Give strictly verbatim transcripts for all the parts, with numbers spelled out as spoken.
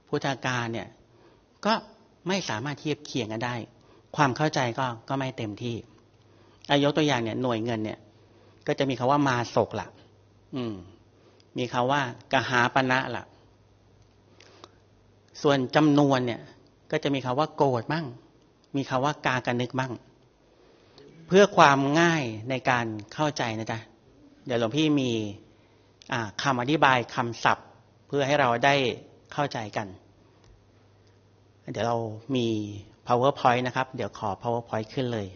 พุทธกาลเนี่ยก็ไม่สามารถเทียบเคียงกันได้ความเข้าใจก็ก็ไม่เต็มที่อายกตัวอย่างเนี่ยหน่วยเงินเนี่ยก็จะมีคำว่ามาศกล่ะอืมมีคำว่ากหาปณะล่ะส่วนจำนวนเนี่ยก็จะมีคำว่าโกรธมั่งมีคำว่ากากนึกมั่งเพื่อความง่ายในการเข้าใจนะจ๊ะเดี๋ยวหลวงพี่มีคำอธิบายคำศัพท์เพื่อให้เราได้เข้าใจกันเดี๋ยวเรามี powerpoint นะครับเดี๋ยวขอ powerpoint ขึ้นเลย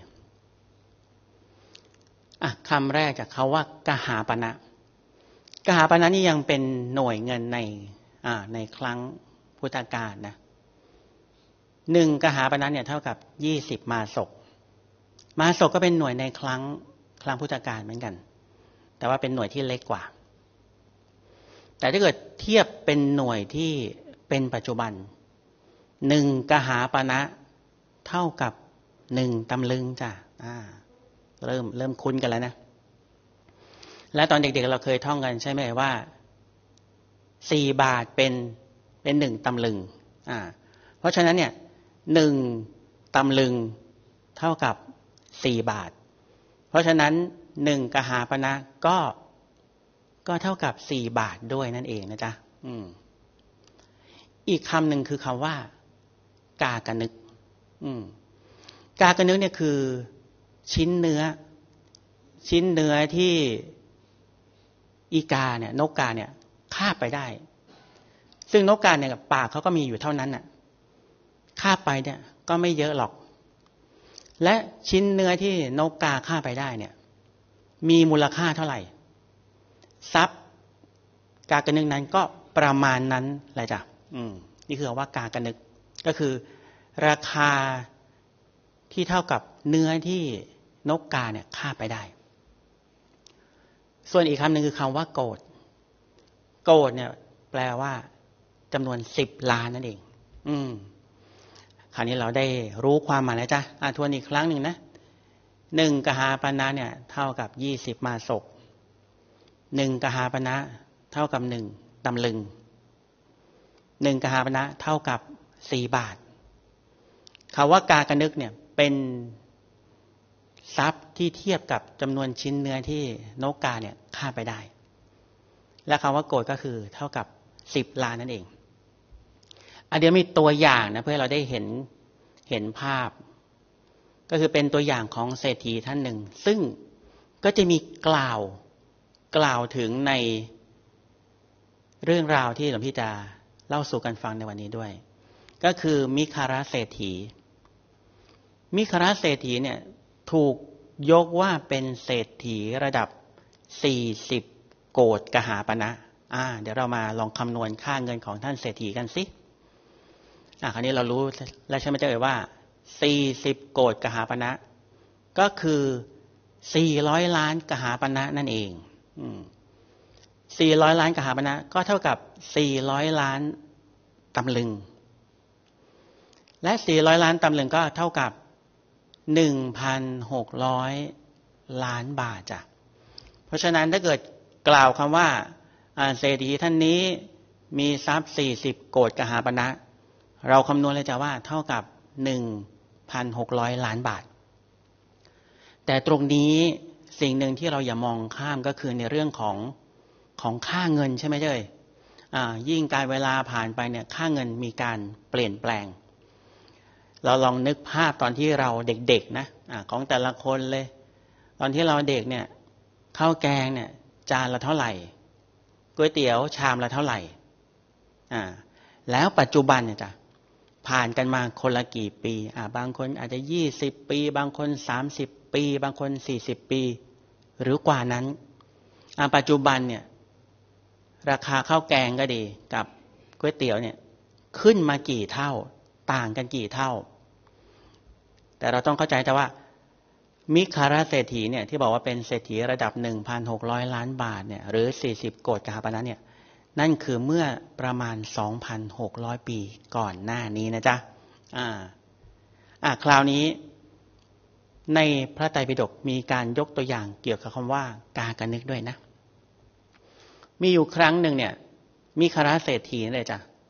อ่ะคำแรกจากเขาว่ากหาปณะกหาปณะนี่ยังเป็นหน่วยเงินในอ่าในครั้งพุทธกาลนะหนึ่งกหาปณะเนี่ยเท่ากับยี่สิบมาศกมาศกก็เป็นหน่วยในครั้งครั้งพุทธกาลเหมือนกันแต่ว่าเป็นหน่วยที่เล็กกว่าแต่ถ้าเกิดเทียบเป็นหน่วยที่เป็นปัจจุบันหนึ่งกหาปณะเท่ากับหนึ่งตำลึงจ้ะอ่าเริ่มเริ่มคุ้นกันแล้วนะและตอนเด็กๆเราเคยท่องกันใช่ไหมว่าสี่บาทเป็นเป็นหนึ่งตำลึงอ่าเพราะฉะนั้นเนี่ยหนึ่งตำลึงเท่ากับสี่บาทเพราะฉะนั้นหนึ่งกหาปณะก็ก็เท่ากับสี่บาทด้วยนั่นเองนะจ๊ะอืมอีกคำหนึ่งคือคำว่ากากนึกอืมกากนึกเนี่ยคือชิ้นเนื้อชิ้นเนื้อที่อีกาเนี่ยนกกาเนี่ยคาบไปได้ซึ่งนกกาเนี่ยปากเขาก็มีอยู่เท่านั้นน่ะคาบไปเนี่ยก็ไม่เยอะหรอกและชิ้นเนื้อที่นกกาคาบไปได้เนี่ยมีมูลค่าเท่าไหร่ทรัพย์กากนึกนั้นก็ประมาณนั้นแหละจ้ะอืมนี่คือว่ากากนึกก็คือราคาที่เท่ากับเนื้อที่นกกาเนี่ยฆ่าไปได้ส่วนอีกคำหนึ่งคือคำว่าโกฏโกฏเนี่ยแปลว่าจำนวนสิบล้านนั่นเองอืมคราวนี้เราได้รู้ความหมายแล้วจ้ะอ่ะทวนอีกครั้งหนึ่งนะหนึ่งกหาปณะเนี่ยเท่ากับยี่สิบมาศกหนึ่งกหาปณะเท่ากับหนึ่งตำลึงหนึ่งกหาปณะเท่ากับสี่บาทคำว่ากากนึกเนี่ยเป็นทรัพย์ที่เทียบกับจำนวนชิ้นเนื้อที่นกกาเนี่ยฆ่าไปได้และคำว่าโกฏก็คือเท่ากับสิบล้านนั่นเองอ่ะเดี๋ยวมีตัวอย่างนะเพื่อเราได้เห็นเห็นภาพก็คือเป็นตัวอย่างของเศรษฐีท่านหนึ่งซึ่งก็จะมีกล่าวกล่าวถึงในเรื่องราวที่หลวงพี่จะเล่าสู่กันฟังในวันนี้ด้วยก็คือมิคารเศรษฐีมิคารเศรษฐีเนี่ยถูกยกว่าเป็นเศรษฐีระดับสี่สิบโกฏกหาปณะอ่าเดี๋ยวเรามาลองคำนวณค่าเงินของท่านเศรษฐีกันสิอ่าคราวนี้เรารู้แล้วใช่ไหมเจ้าเอ๋ยว่าสี่สิบโกฏกหาปณะก็คือสี่ร้อยล้านกหาปณะนั่นเองอืมสี่ร้อยล้านกหาปณะก็เท่ากับสี่ร้อยล้านตำลึงและสี่ร้อยล้านตำลึงก็เท่ากับหนึ่งพันหกร้อยล้านบาทจ้ะเพราะฉะนั้นถ้าเกิดกล่าวคำว่าเศรษฐีท่านนี้มีทรัพย์สี่สิบโกฏกหาปณะเราคำนวณเลยจ้ะว่าเท่ากับหนึ่งพันหกร้อยล้านบาทแต่ตรงนี้สิ่งหนึ่งที่เราอย่ามองข้ามก็คือในเรื่องของของค่าเงินใช่ไหมเจ้ยอ่ายิ่งการเวลาผ่านไปเนี่ยค่าเงินมีการเปลี่ยนแปลงเราลองนึกภาพตอนที่เราเด็กๆนะอ่าของแต่ละคนเลยตอนที่เราเด็กเนี่ยข้าวแกงเนี่ยจานละเท่าไหร่ก๋วยเตี๋ยวชามละเท่าไหร่อ่าแล้วปัจจุบันเนี่ยจ้ะผ่านกันมาคนละกี่ปีอ่าบางคนอาจจะยี่สิบปีบางคนสามสิบปีบางคนสี่สิบปีหรือกว่านั้นอ่าปัจจุบันเนี่ยราคาข้าวแกงก็ดีกับก๋วยเตี๋ยวเนี่ยขึ้นมากี่เท่าต่างกันกี่เท่าแต่เราต้องเข้าใจแต่ว่ามิคารเศรษฐีเนี่ยที่บอกว่าเป็นเศรษฐีระดับ หนึ่งพันหกร้อยล้านบาทเนี่ยหรือสี่สิบโกฏกหาปณะเนี่ยนั่นคือเมื่อประมาณ สองพันหกร้อย ปีก่อนหน้านี้นะจ๊ะอ่าอ่าคราวนี้ในพระไตรปิฎกมีการยกตัวอย่างเกี่ยวกับคำว่ากากนึกด้วยนะมีอยู่ครั้งหนึ่งเนี่ยมิคารเศรษฐีเลยจ้ะ